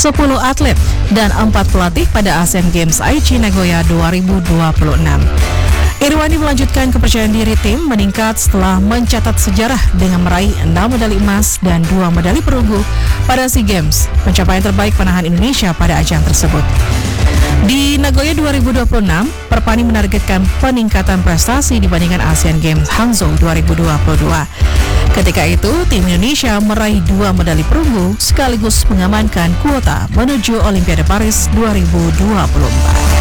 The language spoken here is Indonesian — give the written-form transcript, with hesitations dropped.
10 atlet, dan 4 pelatih pada Asian Games Aichi Nagoya 2026. Irwandi melanjutkan kepercayaan diri tim meningkat setelah mencatat sejarah dengan meraih 6 medali emas dan 2 medali perunggu pada SEA Games, pencapaian terbaik panahan Indonesia pada ajang tersebut. Di Nagoya 2026, Perpani menargetkan peningkatan prestasi dibandingkan Asian Games Hangzhou 2022. Ketika itu, tim Indonesia meraih 2 medali perunggu sekaligus mengamankan kuota menuju Olimpiade Paris 2024.